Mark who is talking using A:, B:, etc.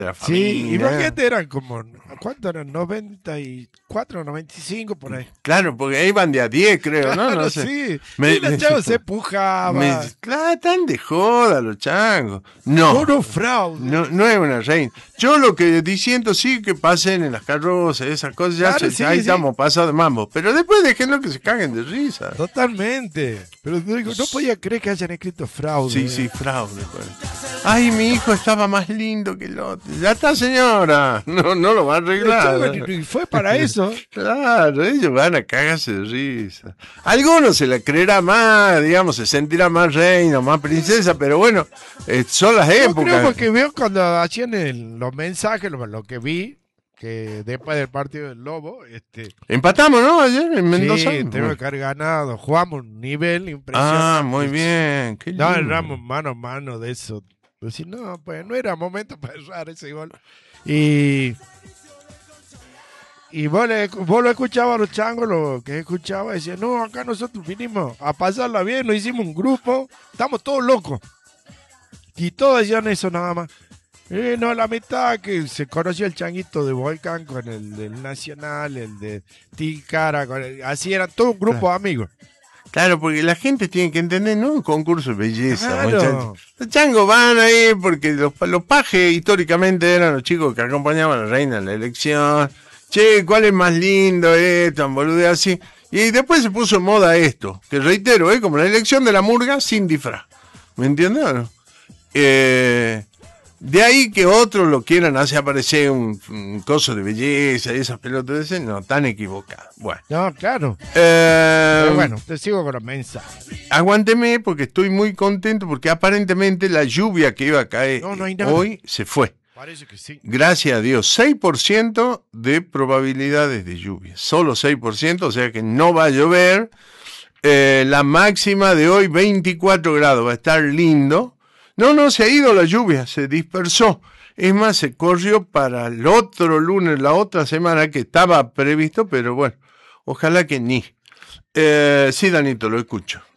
A: de la
B: Sí,
A: familia.
B: imagínate, eran como, ¿cuánto eran? 94, 95 por ahí.
A: Claro, porque ahí van de a 10, creo, ¿no?
B: Claro,
A: No sé.
B: sí.
A: Me-
B: Y los
A: me-
B: chavos se pujaban.
A: claro, están de joda los changos. No.
B: Puro fraude.
A: No, no es una reina. Yo lo que diciendo sí que pasen en las carrozas, esas cosas, ya
B: Claro, sí,
A: ahí
B: sí.
A: estamos pasados de mambo. Pero después déjenlo que se caguen de risa.
B: Totalmente. Pero digo, no podía creer que hayan escrito fraude.
A: Sí, sí, fraude. Pues. Ay, mi hijo estaba más lindo que el otro. Ya está, señora. No, no lo va a arreglar.
B: Y fue para eso.
A: Claro, ellos van a cagarse de risa. Algunos se la creerá más, digamos, se sentirá más reina, más princesa, pero bueno, son las
B: Yo creo
A: épocas.
B: porque veo cuando hacían los mensajes, lo que vi, que después del partido del Lobo,
A: Empatamos, ¿no? Ayer en Mendoza.
B: sí, tengo que haber ganado. Jugamos un nivel impresionante.
A: Ah, muy bien. Qué
B: No,
A: lindo.
B: erramos mano a mano de eso. Pues si no, pues no era momento para errar ese gol. Y vos lo escuchabas a los changos, lo que escuchaba, decía, no, acá nosotros vinimos a pasarla bien, nos hicimos un grupo, estamos todos locos. Y todos decían eso nada más. No, la mitad que se conoció el changuito de Volcán con el del Nacional, el de Ticara, así eran todo un grupo de amigos.
A: Claro, porque la gente tiene que entender, ¿no? Un concurso de belleza,
B: Claro.
A: muchachos. Los changos van ahí porque los pajes históricamente eran los chicos que acompañaban a la reina en la elección. Che, ¿cuál es más lindo esto? Bolude así. Y después se puso en moda esto, que reitero, como la elección de la murga sin disfraz. ¿Me entiendes o no? De ahí que otros lo quieran hacer aparecer un coso de belleza y esas pelotas de no, tan equivocadas. Bueno.
B: No, claro. Pero bueno, te sigo con los mensajes.
A: Aguánteme porque estoy muy contento porque aparentemente la lluvia que iba a caer
B: No hay nada.
A: hoy se fue.
B: Parece que sí.
A: Gracias a Dios, 6% de probabilidades de lluvia. Solo 6%, o sea que no va a llover. La máxima de hoy, 24 grados, va a estar lindo. No, se ha ido la lluvia, se dispersó. Es más, se corrió para el otro lunes, la otra semana que estaba previsto, pero bueno, ojalá que ni. Sí, Danito, lo escucho.